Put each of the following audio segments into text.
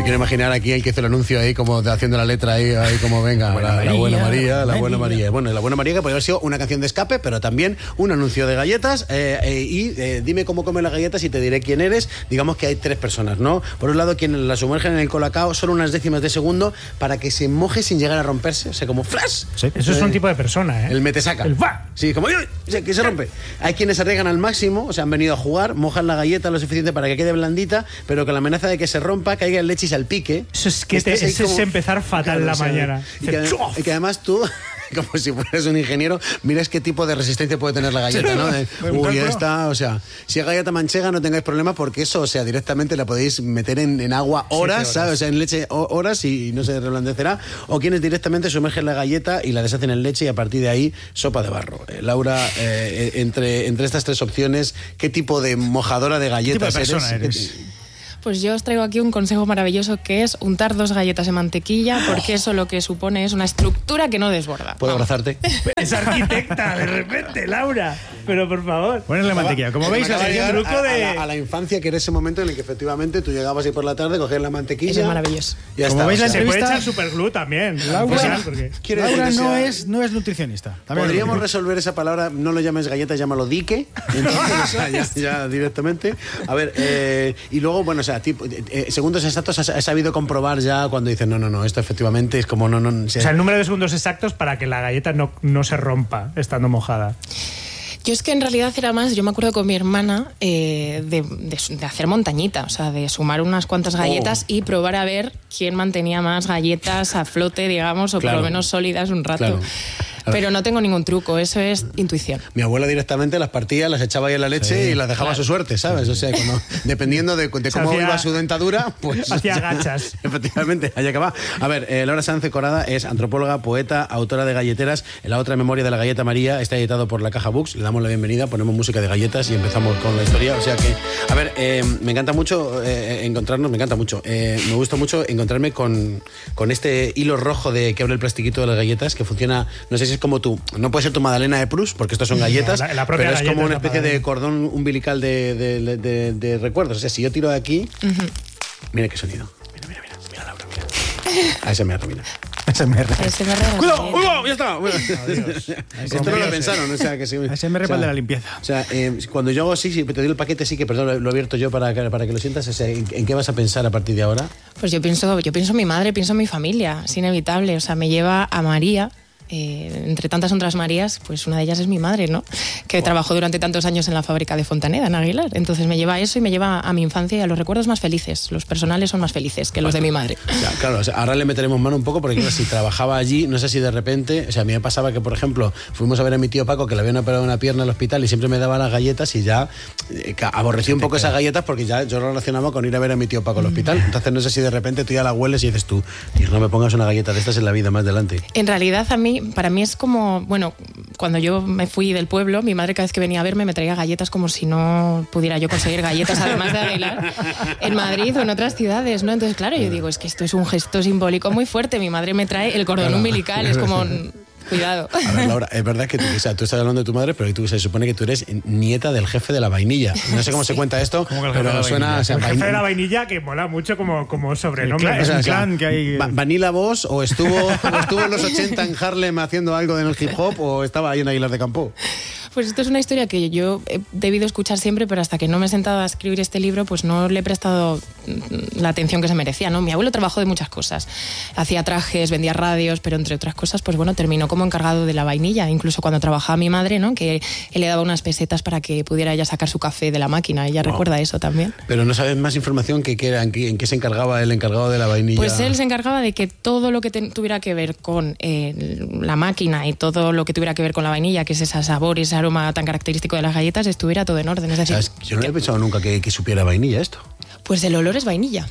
quiero imaginar aquí el que hizo el anuncio ahí, como haciendo la letra ahí como venga, la Buena María, la Buena María. Bueno, la Buena María que podría haber sido una canción de escape, pero también un anuncio de galletas. Dime cómo comen las galletas y te diré quién eres. Digamos que hay 3 personas, ¿no? Por un lado, quien la sumergen en el colacao solo unas décimas de segundo para que se moje sin llegar a romperse, o sea, como flash. Sí, eso es un tipo de persona, ¿eh? El metesaca. El ¡va! Sí, como que se rompe. Hay quienes arriesgan al máximo, o sea, han venido a jugar, mojan la galleta lo suficiente para que quede blandita, pero con la amenaza de que se rompa, caiga en leche y salpique. Eso es que es empezar fatal la mañana. Y que además tú, como si fueras un ingeniero, miras qué tipo de resistencia puede tener la galleta, ¿no? Esta, o sea, si es galleta manchega no tengáis problemas porque eso, o sea, directamente la podéis meter en agua horas, ¿sabes? O sea, en leche horas y no se reblandecerá. O quienes directamente sumergen la galleta y la deshacen en leche y a partir de ahí, sopa de barro. Laura, entre estas 3 opciones, ¿qué tipo de mojadora de galletas eres? Pues yo os traigo aquí un consejo maravilloso que es untar 2 galletas en mantequilla, porque eso lo que supone es una estructura que no desborda. ¿Puedo abrazarte? Es arquitecta, de repente, Laura. Pero por favor, ponerle mantequilla. Como veis, a la infancia, que era ese momento en el que efectivamente tú llegabas ahí por la tarde, cogías la mantequilla. Eso es maravilloso. Ya como veis, se puede echar superglue también. Laura no es nutricionista. Podríamos resolver esa palabra, no lo llames galleta, llámalo dique. Entonces, ya directamente. A ver, y luego, bueno, o sea, segundos exactos has sabido comprobar ya cuando dices no, esto efectivamente es como no. O sea, el número de segundos exactos para que la galleta no se rompa estando mojada. Yo es que en realidad era más, yo me acuerdo con mi hermana de hacer montañita, o sea, de sumar unas cuantas galletas y probar a ver quién mantenía más galletas a flote, digamos, o por lo menos sólidas un rato. Claro. Pero no tengo ningún truco, eso es intuición. Mi abuela directamente las partía, las echaba ahí en la leche y las dejaba a su suerte, ¿sabes? O sea, dependiendo de cómo iba su dentadura, pues... Hacía gachas. Efectivamente, allá que va. A ver, Laura Sánchez Corada es antropóloga, poeta, autora de Galleteras. En la otra memoria de la galleta María está editado por La Caja Books. Le damos la bienvenida, ponemos música de galletas y empezamos con la historia. O sea que, a ver, me encanta mucho encontrarnos, me gusta mucho encontrarme con este hilo rojo que abre el plastiquito de las galletas, que funciona, no sé si es como tú, no puede ser tu magdalena de Proust, porque estas son galletas, pero es como una especie de cordón umbilical de recuerdos. O sea, si yo tiro de aquí, mira qué sonido. Mira, Laura, mira. ASMR, mira. ¡Cuidado! ¡Ya está! Bueno, esto no lo pensaron, o sea que sí. ASMR para de la limpieza. O sea, cuando yo hago así, te doy el paquete, sí que, perdón, lo he abierto yo para que lo sientas. O sea, ¿en qué vas a pensar a partir de ahora? Pues yo pienso en mi madre, pienso en mi familia, es inevitable. O sea, me lleva a María. Entre tantas otras Marías, pues una de ellas es mi madre, ¿no? Que trabajó durante tantos años en la fábrica de Fontaneda, en Aguilar. Entonces me lleva a eso y me lleva a mi infancia y a los recuerdos más felices. Los personales son más felices que los de mi madre. Ya, claro, o sea, ahora le meteremos mano un poco porque claro, si trabajaba allí, no sé si de repente, o sea, a mí me pasaba que, por ejemplo, fuimos a ver a mi tío Paco que le habían operado una pierna al hospital y siempre me daba las galletas y ya aborrecí un poco esas galletas porque ya yo lo relacionaba con ir a ver a mi tío Paco al hospital. Entonces no sé si de repente tú ya la hueles y dices tú, Dios, no me pongas una galleta de estas en la vida más adelante. En realidad para mí es como, bueno, cuando yo me fui del pueblo, mi madre cada vez que venía a verme me traía galletas como si no pudiera yo conseguir galletas, además de Aguilar, en Madrid o en otras ciudades, ¿no? Entonces, claro, yo digo, es que esto es un gesto simbólico muy fuerte. Mi madre me trae el cordón umbilical, es como... Cuidado. A ver, Laura, es verdad que tú estás hablando de tu madre, pero se supone que tú eres nieta del jefe de la vainilla. No sé cómo se cuenta esto, pero suena... O sea, el jefe de la vainilla que mola mucho como sobrenombre. Es un clan que hay... ¿Vanilla Boss o estuvo en los 80 en Harlem haciendo algo en el hip hop o estaba ahí en Aguilar de Campo? Pues esto es una historia que yo he debido escuchar siempre, pero hasta que no me he sentado a escribir este libro, pues no le he prestado la atención que se merecía, ¿no? Mi abuelo trabajó de muchas cosas. Hacía trajes, vendía radios, pero entre otras cosas, pues bueno, terminó como encargado de la vainilla. Incluso cuando trabajaba mi madre, ¿no? Que él le daba unas pesetas para que pudiera ella sacar su café de la máquina. Ella recuerda eso también. Pero no sabes más información en qué se encargaba el encargado de la vainilla. Pues él se encargaba de que todo lo que tuviera que ver con la máquina y todo lo que tuviera que ver con la vainilla, que es ese sabor, ese aroma tan característico de las galletas, estuviera todo en orden. Es decir, yo no había pensado nunca que supiera vainilla esto. Pues el olor es vainilla.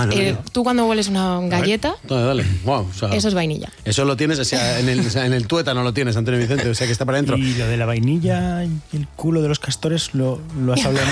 Tú cuando hueles una galleta, dale. Wow, o sea, eso es vainilla. Eso lo tienes, o sea, en el tuétano lo tienes, Antonio Vicente, o sea que está para adentro. Y lo de la vainilla y el culo de los castores lo has hablado.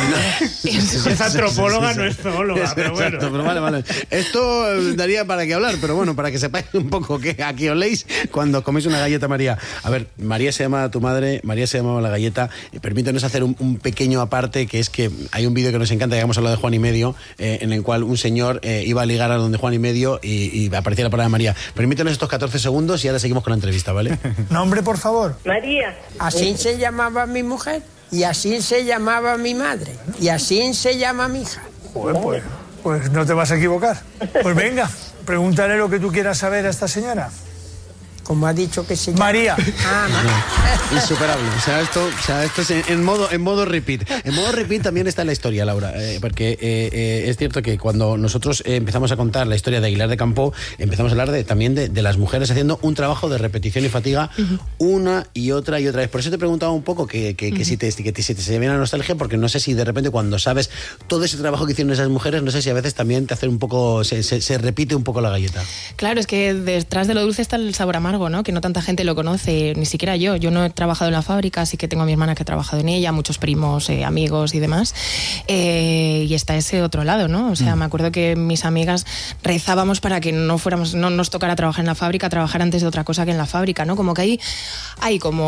Es antropóloga, no es zoóloga, pero bueno. Exacto, pero vale. Esto daría para qué hablar, pero bueno, para que sepáis un poco que aquí oléis cuando coméis una galleta María. A ver, María se llama tu madre, María se llamaba la galleta. Permítanos hacer un pequeño aparte, que es que hay un vídeo que nos encanta, ya hemos hablado de Juan y Medio, en el cual un señor iba a ligar a donde Juan y medio y aparecía la palabra María. Permítanos estos 14 segundos y ahora seguimos con la entrevista, ¿vale? Nombre, por favor. María. Así se llamaba mi mujer, y así se llamaba mi madre, y así se llama mi hija. Joder, pues no te vas a equivocar. Pues venga, pregúntale lo que tú quieras saber a esta señora. Como ha dicho que se llama. María. Insuperable. O sea, esto es en modo repeat. En modo repeat también está la historia, Laura, porque es cierto que cuando nosotros empezamos a contar la historia de Aguilar de Campoo, empezamos a hablar también de las mujeres haciendo un trabajo de repetición y fatiga una y otra vez. Por eso te preguntaba un poco que si te viene la nostalgia, porque no sé si de repente cuando sabes todo ese trabajo que hicieron esas mujeres, no sé si a veces también te hace un poco, se repite un poco la galleta. Claro, es que detrás de lo dulce está el sabor amargo, ¿no? Que no tanta gente lo conoce, ni siquiera yo. Yo no he trabajado en la fábrica, sí que tengo a mi hermana que ha trabajado en ella, muchos primos, amigos y demás. Y está ese otro lado, ¿no? O sea, me acuerdo que mis amigas rezábamos para que no nos tocara trabajar en la fábrica, trabajar antes de otra cosa que en la fábrica, ¿no? Como que hay como